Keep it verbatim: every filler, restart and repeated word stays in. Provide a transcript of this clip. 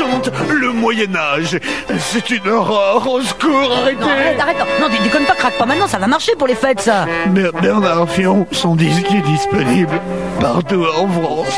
hante le Moyen-Âge. C'est une horreur. Au secours, arrêtez. Non, arrête, arrête. Non, non, déconne pas, craque pas maintenant, ça va marcher pour les fêtes, ça. Ber- Bernard Fion, son disque est disponible partout en France.